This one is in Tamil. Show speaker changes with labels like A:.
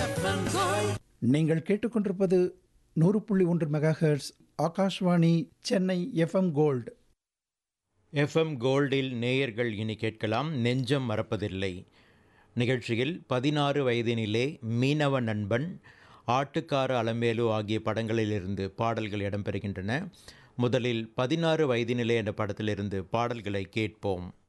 A: நீங்கள் கேட்டுக்கொண்டிருப்பது 100.1 megahertz Akashvani Chennai FM gold.
B: FM கோல்டில் நேயர்கள் இனி கேட்கலாம் நெஞ்சம் மறப்பதில்லை நிகழ்ச்சியில் 16 வயதினிலே, மீனவ நண்பன், ஆட்டுக்கார அலமேலு ஆகிய படங்களிலிருந்து பாடல்கள் இடம்பெறுகின்றன. முதலில் 16 வயதினிலே என்ற படத்திலிருந்து பாடல்களை கேட்போம்.